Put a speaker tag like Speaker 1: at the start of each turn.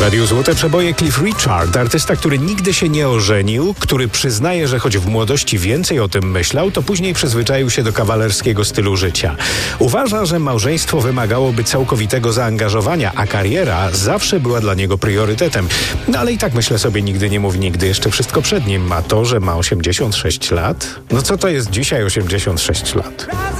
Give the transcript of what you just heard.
Speaker 1: Radiu Złote Przeboje Cliff Richard, artysta, który nigdy się nie ożenił, który przyznaje, że choć w młodości więcej o tym myślał, to później przyzwyczaił się do kawalerskiego stylu życia. Uważa, że małżeństwo wymagałoby całkowitego zaangażowania, a kariera zawsze była dla niego priorytetem. No ale i tak myślę sobie, nigdy nie mów nigdy, jeszcze wszystko przed nim. A to, że ma 86 lat? No co to jest dzisiaj 86 lat?